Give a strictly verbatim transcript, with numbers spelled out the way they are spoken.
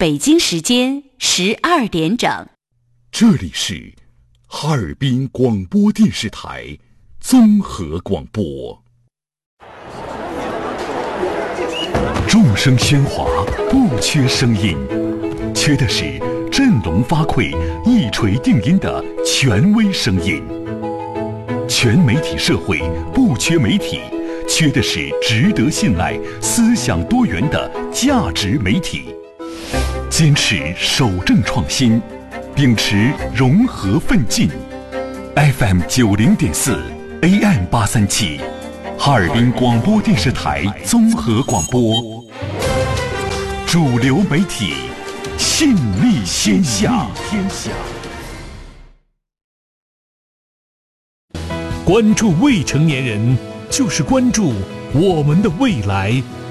北京时间十二点整。 这里是哈尔滨广播电视台综合广播。众声喧哗，不缺声音，缺的是振聋发聩、一锤定音的权威声音。全媒体社会不缺媒体，缺的是值得信赖、思想多元的价值媒体。坚持守正创新，秉持融合奋进。F M 九零点四 A M 八三七，哈尔滨广播电视台综合广播，主流媒体，信力天下。天下。 关注未成年人，就是关注我们的未来。